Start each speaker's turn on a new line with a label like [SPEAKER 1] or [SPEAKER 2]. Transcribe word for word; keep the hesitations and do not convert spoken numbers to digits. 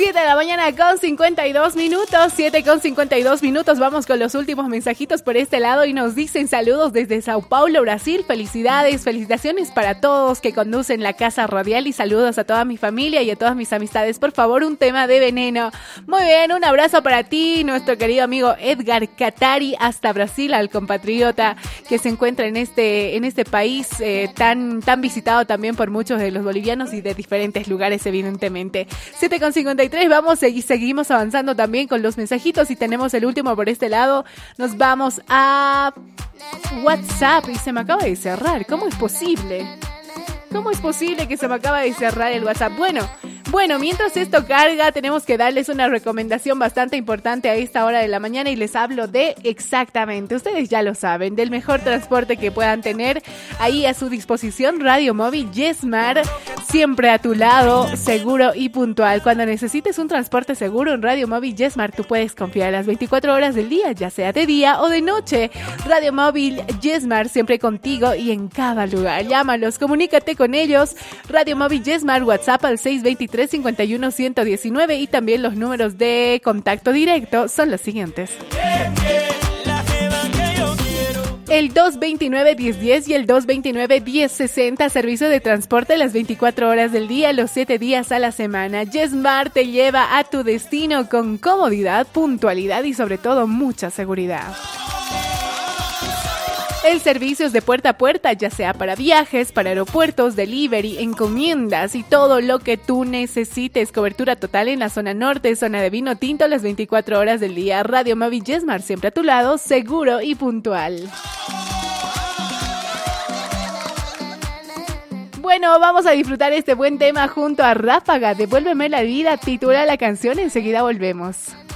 [SPEAKER 1] siete de la mañana con cincuenta y dos minutos, siete con cincuenta y dos minutos, vamos con los últimos mensajitos por este lado y nos dicen saludos desde Sao Paulo, Brasil, felicidades, felicitaciones para todos que conducen la Casa Radial y saludos a toda mi familia y a todas mis amistades, por favor un tema de Veneno. Muy bien, un abrazo para ti, nuestro querido amigo Edgar Catari, hasta Brasil, al compatriota que se encuentra en este, en este país eh, tan, tan visitado también por muchos de los bolivianos y de diferentes lugares evidentemente. siete con cincuenta y tres, vamos y seguimos avanzando también con los mensajitos y tenemos el último por este lado. Nos vamos a WhatsApp y se me acaba de cerrar. ¿Cómo es posible? ¿Cómo es posible que se me acaba de cerrar el WhatsApp? Bueno, bueno, mientras esto carga, tenemos que darles una recomendación bastante importante a esta hora de la mañana y les hablo de exactamente, ustedes ya lo saben, del mejor transporte que puedan tener ahí a su disposición, Radio Móvil Yesmar, siempre a tu lado, seguro y puntual. Cuando necesites un transporte seguro en Radio Móvil Yesmar, tú puedes confiar las veinticuatro horas del día, ya sea de día o de noche. Radio Móvil Yesmar, siempre contigo y en cada lugar. Llámalos, comunícate con ellos. Radio Móvil Yesmar, WhatsApp al seis dos tres, cincuenta y uno, ciento diecinueve y también los números de contacto directo son los siguientes. El dos veintinueve, diez diez y el dos veintinueve, diez sesenta, servicio de transporte las veinticuatro horas del día, los siete días a la semana. Yesmar te lleva a tu destino con comodidad, puntualidad y sobre todo mucha seguridad. El servicio es de puerta a puerta, ya sea para viajes, para aeropuertos, delivery, encomiendas y todo lo que tú necesites. Cobertura total en la zona norte, zona de vino tinto las veinticuatro horas del día. Radio Móvil Yesmar, siempre a tu lado, seguro y puntual. Bueno, vamos a disfrutar este buen tema junto a Ráfaga. Devuélveme la vida, titula la canción, enseguida volvemos.